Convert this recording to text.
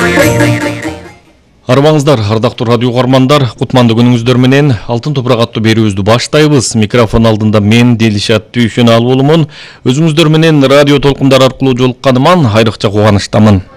Арбаңыздар, ардактуу радио угармандар, кутмандуу күнүңүздөр менен Алтын топурак аттуу берүүбүздү баштайбыз. Микрофон алдында мен Делишат Түйшөн Алуулумун. Өзүңүздөр менен радио толкундар аркылуу жолукканыман айрыкча кубанычтамын.